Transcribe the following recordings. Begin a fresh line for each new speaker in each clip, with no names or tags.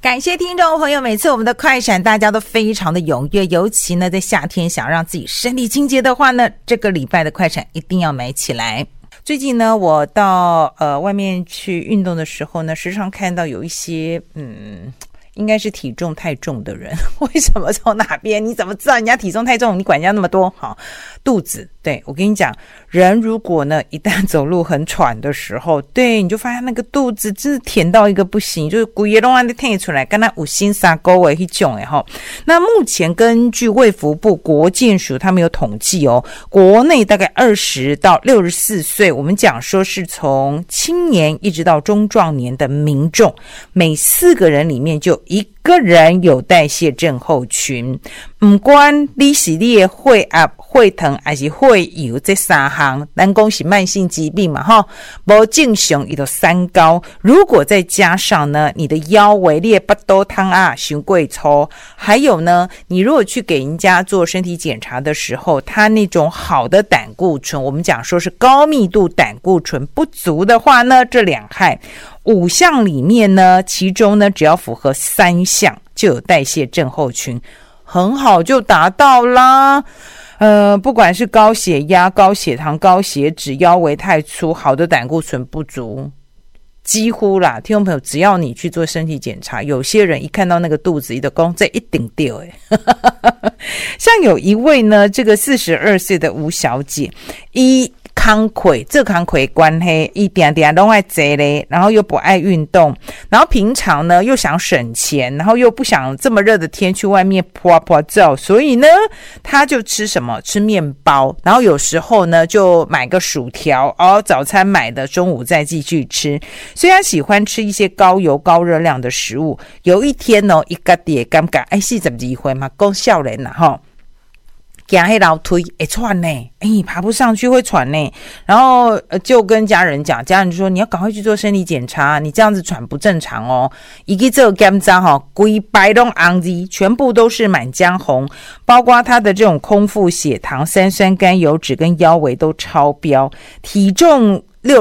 感谢听众朋友，每次我们的快闪大家都非常的踊跃，尤其呢在夏天想让自己身体清洁的话呢，这个礼拜的快闪一定要买起来。最近呢我到外面去运动的时候呢，时常看到有一些应该是体重太重的人。为什么从哪边？你怎么知道人家体重太重？你管人家那么多？好，肚子。对，我跟你讲，人如果呢一旦走路很喘的时候，对，你就发现那个肚子真是甜到一个不行，就是规个都按得甜出来，跟那五星沙沟的那种齁。那目前根据卫福部国健署他们有统计哦，国内大概20到64岁，我们讲说是从青年一直到中壮年的民众，每4个人里面就1个人有代谢症候群。不管你是你的血压、血糖还是血油这3项，咱讲是慢性疾病嘛齁，不正常它就3高。如果再加上呢你的腰围、你的腹肚汤啊太过粗，还有呢你如果去给人家做身体检查的时候，他那种好的胆固醇，我们讲说是高密度胆固醇不足的话呢，这2害5项里面呢，其中呢只要符合3项就有代谢症候群，很好就达到啦。不管是高血压、高血糖、高血脂、腰围太粗、好的胆固醇不足，几乎啦，听众朋友，只要你去做身体检查，有些人一看到那个肚子，就说这一定对像有一位呢，这个42岁的吴小姐，康亏，这康亏关系一点点都爱贼嘞，然后又不爱运动，然后平常呢又想省钱，然后又不想这么热的天去外面啪啪照，所以呢他就吃什么？吃面包，然后有时候呢就买个薯条，早餐买的，中午再继续吃。所以他喜欢吃一些高油高热量的食物。有一天呢，一个也感觉42岁嘛，够少年啦齁。走那楼梯会喘呢，爬不上去会喘呢，然后就跟家人讲，家人就说你要赶快去做身体检查，你这样子喘不正常哦。一去做检查齁，规排拢红字，全部都是满江红，包括他的这种空腹血糖、三酸甘油脂跟腰围都超标，体重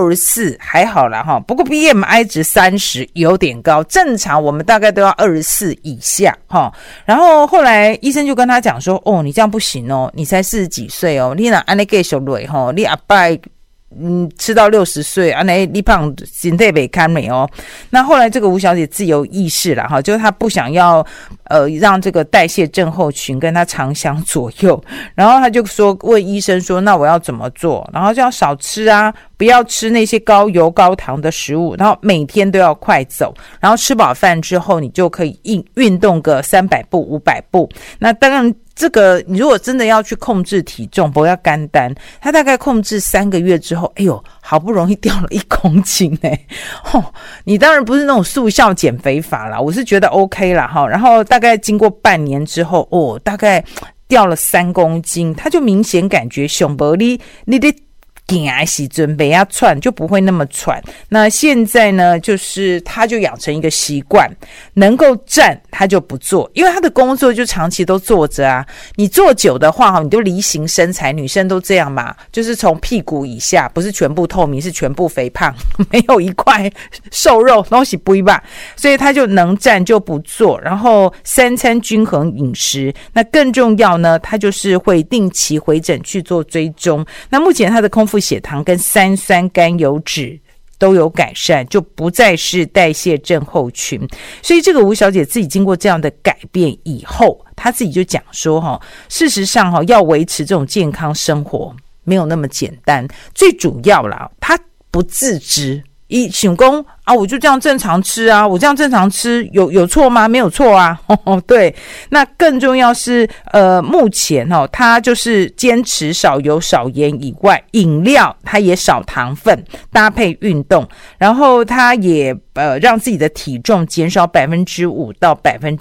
64还好啦齁，不过 BMI 值30有点高，正常我们大概都要24以下齁。然后后来医生就跟他讲说，你这样不行哦，你才40几岁哦，你若安尼继续落齁，你阿爸吃到60岁，你胖身体不堪美哦。那后来这个吴小姐自由意识啦齁，就是她不想要让这个代谢症候群跟她长相左右，然后她就说问医生说，那我要怎么做？然后就要少吃啊，不要吃那些高油高糖的食物，然后每天都要快走，然后吃饱饭之后你就可以运动个300步500步。那当然这个你如果真的要去控制体重，不要干单，他大概控制3个月之后，好不容易掉了1公斤你当然不是那种速效减肥法啦，我是觉得 OK 啦然后大概经过半年之后，大概掉了3公斤，他就明显感觉上没你的行的时阵不要喘，就不会那么喘。那现在呢，就是他就养成一个习惯，能够站他就不坐，因为他的工作就长期都坐着啊。你坐久的话你就梨形身材，女生都这样嘛，就是从屁股以下不是全部透明，是全部肥胖，没有一块瘦肉东西不一吧，所以他就能站就不坐，然后3餐均衡饮食。那更重要呢，他就是会定期回诊去做追踪。那目前他的空腹血糖跟三酸甘油脂都有改善，就不再是代谢症候群。所以这个吴小姐自己经过这样的改变以后，她自己就讲说事实上要维持这种健康生活没有那么简单，最主要啦，她不自知，想说我就这样正常吃啊，我这样正常吃有错吗？没有错啊对。那更重要是目前他就是坚持少油少盐以外，饮料他也少糖分，搭配运动，然后他也让自己的体重减少 5% 到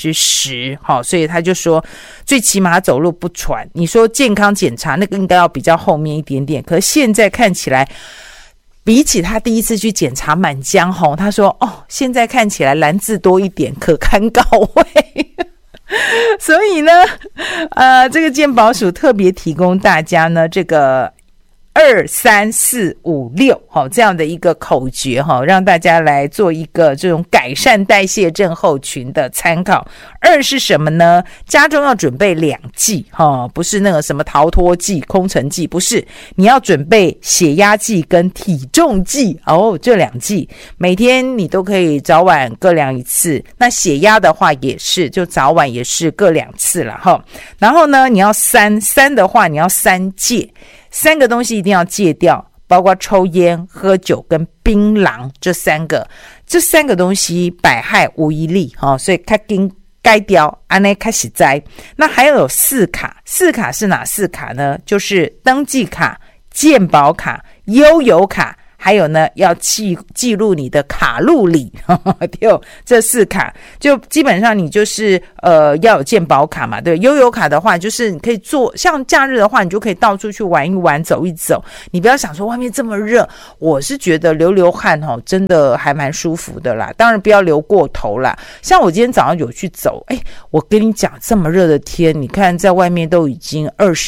10%， 所以他就说最起码走路不喘。你说健康检查那个应该要比较后面一点点，可是现在看起来比起他第一次去检查满江红，他说现在看起来蓝字多一点，可堪高位所以呢这个健保署特别提供大家呢这个 23456这样的一个口诀让大家来做一个这种改善代谢症候群的参考。2是什么呢？家中要准备2剂不是那个什么逃脱剂、空城剂，不是，你要准备血压计跟体重计这2剂每天你都可以早晚各量1次。那血压的话也是，就早晚也是各2次了然后呢，你要3的话，你要3戒，3个东西一定要戒掉，包括抽烟、喝酒跟槟榔这3个东西百害无一利所以较紧改掉，安内开始摘。那还有4卡，4卡是哪4卡呢？就是登记卡、健保卡、悠游卡，还有呢要记录你的卡路里这4卡就基本上你就是要有健保卡嘛，对，悠游卡的话就是你可以做，像假日的话你就可以到处去玩一玩、走一走，你不要想说外面这么热，我是觉得流汗真的还蛮舒服的啦，当然不要流过头啦。像我今天早上有去走，我跟你讲这么热的天，你看在外面都已经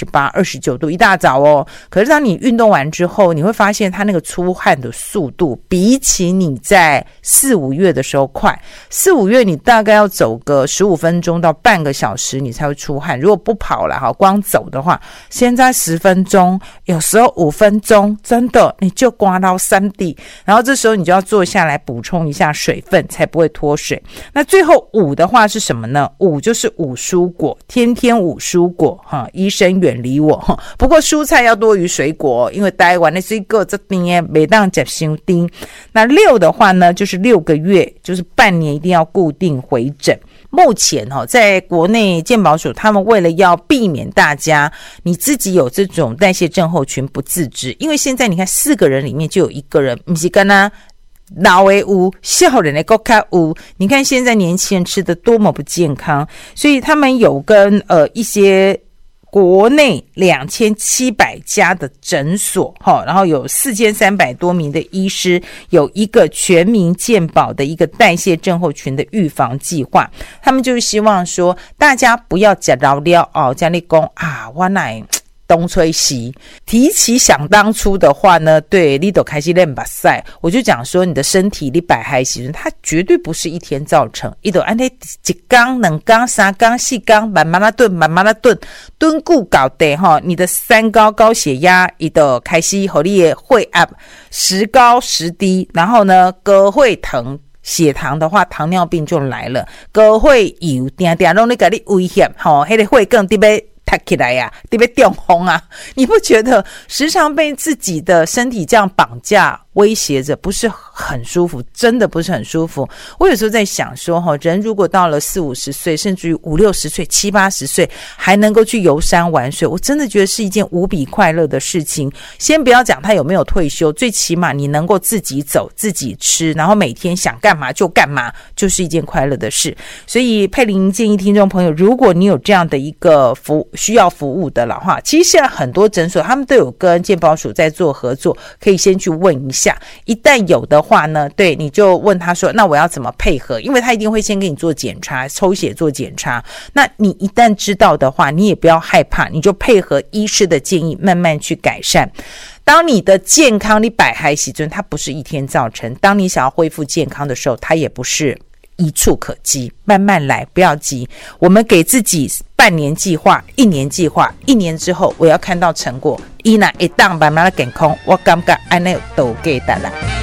28、29度，一大早可是当你运动完之后，你会发现它那个出汗的速度比起你在4、5月的时候快。4、5月你大概要走个15分钟到半个小时你才会出汗，如果不跑了光走的话，现在10分钟，有时候5分钟，真的你就刮到3地，然后这时候你就要坐下来补充一下水分，才不会脱水。那最后5的话是什么呢？5就是5蔬果，天天5蔬果医生远离我不过蔬菜要多于水果，因为台湾的水果这边每当吃伤低。那6的话呢，就是6个月，就是半年一定要固定回诊。目前在国内健保署他们为了要避免大家你自己有这种代谢症候群不自知，因为现在你看4个人里面就有1个人不是跟他老的有，少人的更加有。你看现在年轻人吃的多么不健康，所以他们有跟一些国内2700家的诊所然后有4300多名的医师，有一个全民健保的一个代谢症候群的预防计划。他们就是希望说大家不要吃老了这样你说我哪东吹西，提起想当初的话呢，对你都开始练把赛，我就讲说你的身体你百害细菌它绝对不是一天造成，你都按1天、2天、3天、4天慢慢的蹲固搞的你的3高高血压你都开始和你的血压时高时低，然后呢高会疼，血糖的话糖尿病就来了，高会油定定让你给你危险那个血更特别塌起来呀，特别中风啊！你不觉得时常被自己的身体这样绑架威胁着，不是很舒服？真的不是很舒服。我有时候在想说人如果到了40、50岁，甚至于50、60岁、70、80岁还能够去游山玩水，我真的觉得是一件无比快乐的事情。先不要讲他有没有退休，最起码你能够自己走自己吃，然后每天想干嘛就干嘛，就是一件快乐的事。所以佩玲建议听众朋友，如果你有这样的一个需要服务的了其实现在很多诊所他们都有跟健保署在做合作，可以先去问一下，一旦有的话呢，对，你就问他说那我要怎么配合，因为他一定会先给你做检查，抽血做检查。那你一旦知道的话，你也不要害怕，你就配合医师的建议慢慢去改善。当你的健康你百害细菌它不是一天造成，当你想要恢复健康的时候，它也不是一触可及，慢慢来，不要急。我们给自己半年计划、1年计划，1年之后我要看到成果，一旦慢慢的健康，我感觉这样就够了啦。